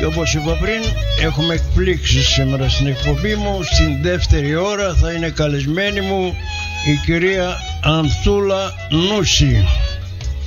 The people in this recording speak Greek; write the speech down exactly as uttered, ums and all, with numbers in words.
Και όπως είπα πριν, έχουμε εκπλήξεις σήμερα στην εκπομπή μου. Στην δεύτερη ώρα θα είναι καλεσμένη μου η κυρία Ανθούλα Νούση.